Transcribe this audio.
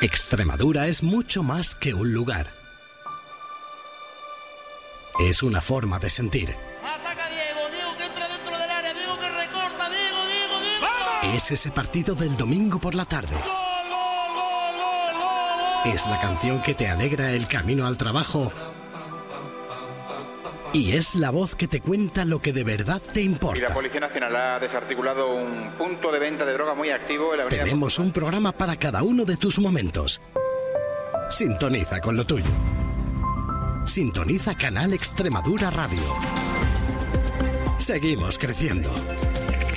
Extremadura es mucho más que un lugar. Es una forma de sentir. Ataca Diego, Diego que entra dentro del área, Diego que recorta, Diego. Es ese partido del domingo por la tarde. ¡Gol! Es la canción que te alegra el camino al trabajo. Y es la voz que te cuenta lo que de verdad te importa. Y la Policía Nacional ha desarticulado un punto de venta de droga muy activo en la avenida. Tenemos un programa para cada uno de tus momentos. Sintoniza con lo tuyo. Sintoniza Canal Extremadura Radio. Seguimos creciendo.